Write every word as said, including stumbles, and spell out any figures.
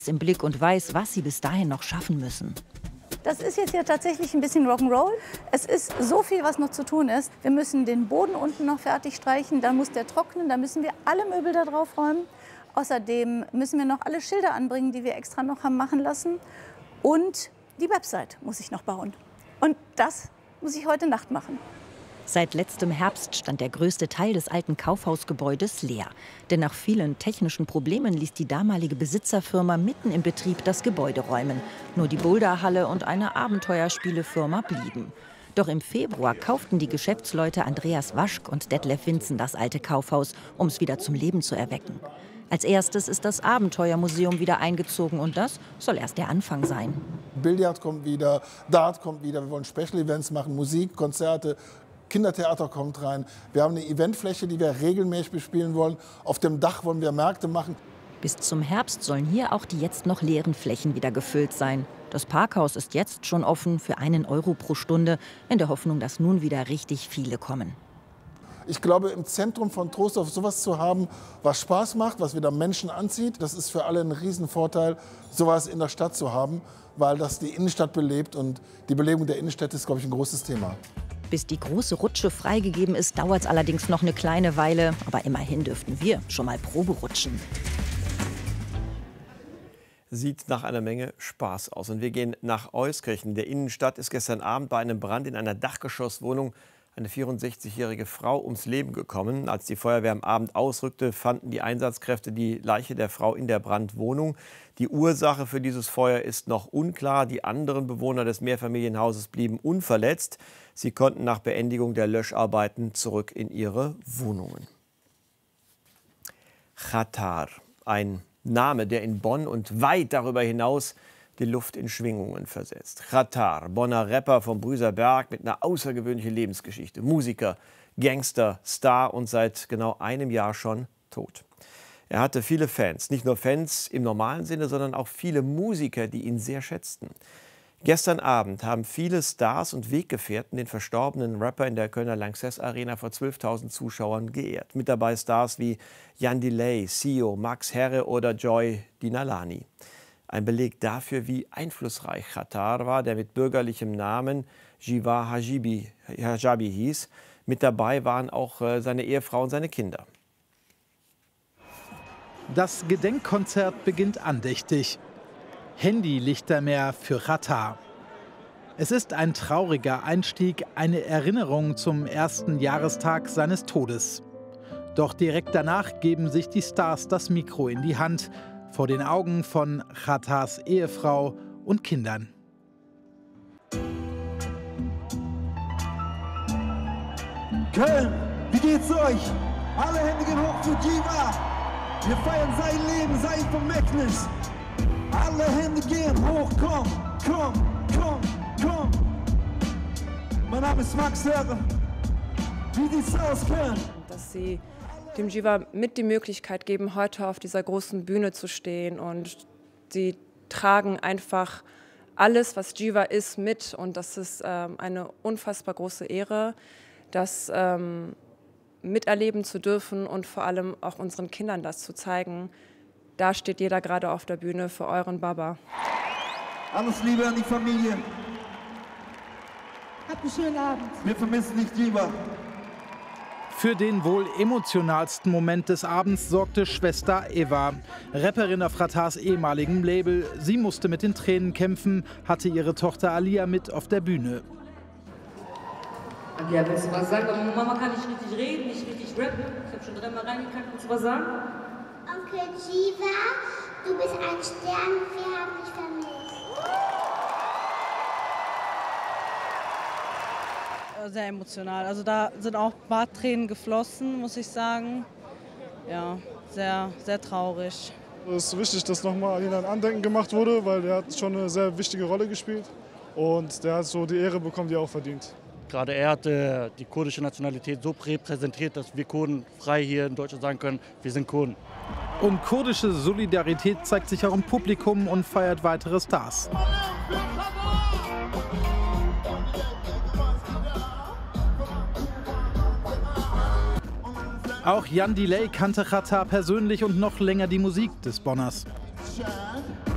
im Blick und weiß, was sie bis dahin noch schaffen müssen. Das ist jetzt ja tatsächlich ein bisschen Rock'n'Roll. Es ist so viel, was noch zu tun ist. Wir müssen den Boden unten noch fertig streichen, dann muss der trocknen, dann müssen wir alle Möbel da drauf räumen. Außerdem müssen wir noch alle Schilder anbringen, die wir extra noch haben machen lassen. Und die Website muss ich noch bauen. Und das muss ich heute Nacht machen. Seit letztem Herbst stand der größte Teil des alten Kaufhausgebäudes leer. Denn nach vielen technischen Problemen ließ die damalige Besitzerfirma mitten im Betrieb das Gebäude räumen. Nur die Boulderhalle und eine Abenteuerspielefirma blieben. Doch im Februar kauften die Geschäftsleute Andreas Waschk und Detlef Vinzen das alte Kaufhaus, um es wieder zum Leben zu erwecken. Als erstes ist das Abenteuermuseum wieder eingezogen und das soll erst der Anfang sein. Billard kommt wieder, Dart kommt wieder, wir wollen Special Events machen, Musik, Konzerte. Kindertheater kommt rein. Wir haben eine Eventfläche, die wir regelmäßig bespielen wollen. Auf dem Dach wollen wir Märkte machen. Bis zum Herbst sollen hier auch die jetzt noch leeren Flächen wieder gefüllt sein. Das Parkhaus ist jetzt schon offen für einen Euro pro Stunde, in der Hoffnung, dass nun wieder richtig viele kommen. Ich glaube, im Zentrum von Troisdorf sowas zu haben, was Spaß macht, was wieder Menschen anzieht, das ist für alle ein Riesenvorteil, sowas in der Stadt zu haben, weil das die Innenstadt belebt. Und die Belebung der Innenstadt ist, glaube ich, ein großes Thema. Bis die große Rutsche freigegeben ist, dauert es allerdings noch eine kleine Weile. Aber immerhin dürften wir schon mal Probe rutschen. Sieht nach einer Menge Spaß aus. Und wir gehen nach Euskirchen. Der Innenstadt ist gestern Abend bei einem Brand in einer Dachgeschosswohnung eine vierundsechzigjährige Frau ums Leben gekommen. Als die Feuerwehr am Abend ausrückte, fanden die Einsatzkräfte die Leiche der Frau in der Brandwohnung. Die Ursache für dieses Feuer ist noch unklar. Die anderen Bewohner des Mehrfamilienhauses blieben unverletzt. Sie konnten nach Beendigung der Löscharbeiten zurück in ihre Wohnungen. Xatar, ein Name, der in Bonn und weit darüber hinaus die Luft in Schwingungen versetzt. Xatar, Bonner Rapper vom Brüser Berg mit einer außergewöhnlichen Lebensgeschichte. Musiker, Gangster, Star und seit genau einem Jahr schon tot. Er hatte viele Fans, nicht nur Fans im normalen Sinne, sondern auch viele Musiker, die ihn sehr schätzten. Gestern Abend haben viele Stars und Weggefährten den verstorbenen Rapper in der Kölner Lanxess Arena vor zwölftausend Zuschauern geehrt. Mit dabei Stars wie Jan Delay, Sio, Max Herre oder Joy Dinalani. Ein Beleg dafür, wie einflussreich Xatar war, der mit bürgerlichem Namen Jiva Hajibi, Hajabi hieß. Mit dabei waren auch äh, seine Ehefrau und seine Kinder. Das Gedenkkonzert beginnt andächtig. Handy-Lichtermeer für Xatar. Es ist ein trauriger Einstieg, eine Erinnerung zum ersten Jahrestag seines Todes. Doch direkt danach geben sich die Stars das Mikro in die Hand, vor den Augen von Xatars Ehefrau und Kindern. Köln, wie geht's euch? Alle Hände gehen hoch für Jiva. Wir feiern sein Leben, sein Vermächtnis. Alle Hände gehen hoch, komm, komm, komm, komm. Mein Name ist Max Herre. Wie sieht's aus, Köln? Dass sie dem Jiva mit die Möglichkeit geben, heute auf dieser großen Bühne zu stehen. Und sie tragen einfach alles, was Jiva ist, mit. Und das ist ähm, eine unfassbar große Ehre, das ähm, miterleben zu dürfen und vor allem auch unseren Kindern das zu zeigen. Da steht jeder gerade auf der Bühne für euren Baba. Alles Liebe an die Familie. Habt einen schönen Abend. Wir vermissen dich, Jiva. Für den wohl emotionalsten Moment des Abends sorgte Schwester Eva, Rapperin auf Xatars ehemaligem Label. Sie musste mit den Tränen kämpfen, hatte ihre Tochter Alia mit auf der Bühne. Alia, willst du was sagen? Aber Mama kann nicht richtig reden, nicht richtig rappen. Ich habe schon dreimal reingekackt. Willst du was sagen? Onkel Jiva, du bist ein Stern, wir haben dich vermisst. Sehr emotional. Also da sind auch ein paar Tränen geflossen, muss ich sagen. Ja, sehr, sehr traurig. Es ist wichtig, dass nochmal an ein Andenken gemacht wurde, weil er hat schon eine sehr wichtige Rolle gespielt. Und der hat so die Ehre bekommen, die er auch verdient. Gerade er hat äh, die kurdische Nationalität so repräsentiert, dass wir Kurden frei hier in Deutschland sagen können, wir sind Kurden. Und kurdische Solidarität zeigt sich auch im Publikum und feiert weitere Stars. Auch Jan Delay kannte Xatar persönlich und noch länger die Musik des Bonners.